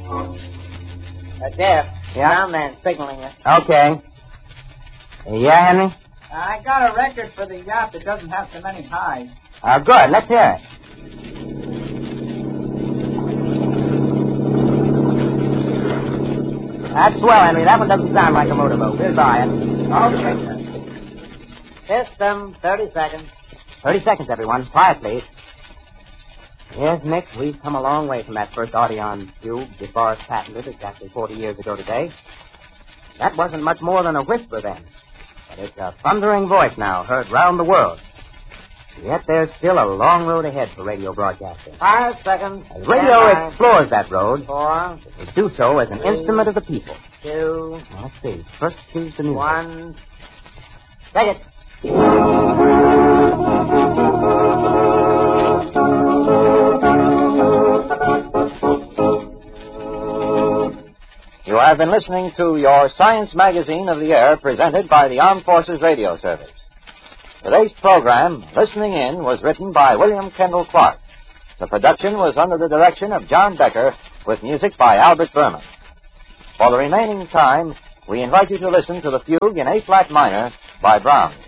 Jeff. Yeah? Down man signaling us. Okay. Yeah, Henry? I got a record for the yacht that doesn't have so many highs. Good. Let's hear it. That's swell, Henry. That one doesn't sound like a motorboat. We'll try it. Okay. System, 30 seconds. 30 seconds, everyone. Quiet, please. Yes, Nick, we've come a long way from that first Audion tube DeForest patented exactly 40 years ago today. That wasn't much more than a whisper then. But it's a thundering voice now, heard round the world. Yet there's still a long road ahead for radio broadcasting. 5 seconds. As radio explores that road, 4. it will do so as an instrument of the people. 2. Now, let's see. First choose the music. 1. Take it. You have been listening to your Science Magazine of the Air, presented by the Armed Forces Radio Service. Today's program, Listening In, was written by William Kendall Clark. The production was under the direction of John Becker, with music by Albert Berman. For the remaining time, we invite you to listen to the fugue in A-flat minor by Brahms.